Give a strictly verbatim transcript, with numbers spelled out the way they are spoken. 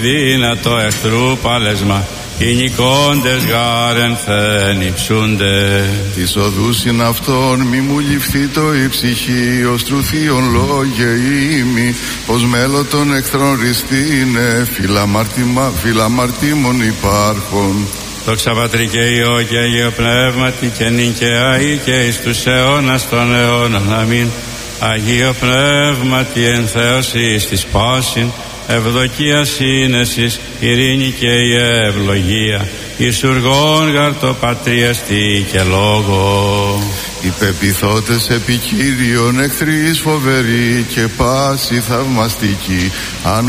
Δύνατο εχθρού πάλεσμα, οι νικώντες γάρεν θεν υψούνται. Της οδούς είναι αυτόν, μη μου ληφθήτω η ψυχή, ως τρουθείον λόγε ήμι, ως μέλο των εχθρών ριστήνε, φιλαμαρτήμων υπάρχων. Δόξα Πατρί και Υιό και Αγίο Πνεύματι και νυν και αεί και εις τους αιώνας των αιώνων. Αμήν. Αγίο Πνεύματι εν Θεός εις της πάσιν, ευδοκία σύνεσης, ειρήνη και η ευλογία, εις ουργών γαρτο πατριαστή και λόγο. Οι πεποιθώτες επί Κύριον, εχθρείς φοβεροί και πάση θαυμαστικοί, αν